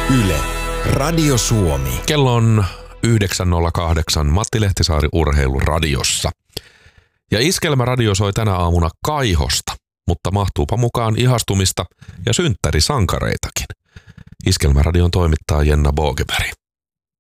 Yle, Radio Suomi. Kello on 9.08 Matti Lehtisaari Urheiluradiossa. Ja Iskelmäradio soi tänä aamuna Kaihosta, mutta mahtuupa mukaan ihastumista ja synttärisankareitakin. Iskelmäradion toimittaa Jenna Bogeberg.